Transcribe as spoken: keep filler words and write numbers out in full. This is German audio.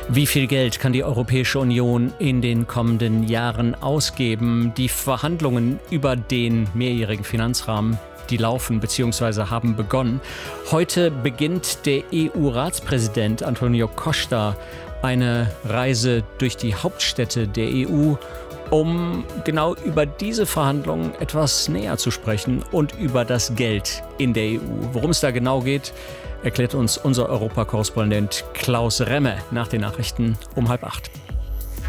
Wie viel Geld kann die Europäische Union in den kommenden Jahren ausgeben? Die Verhandlungen über den mehrjährigen Finanzrahmen, die laufen bzw. haben begonnen. Heute beginnt der E U-Ratspräsident Antonio Costa eine Reise durch die Hauptstädte der E U, um genau über diese Verhandlungen etwas näher zu sprechen und über das Geld in der E U. Worum es da genau geht, erklärt uns unser Europakorrespondent Klaus Remme nach den Nachrichten um halb acht.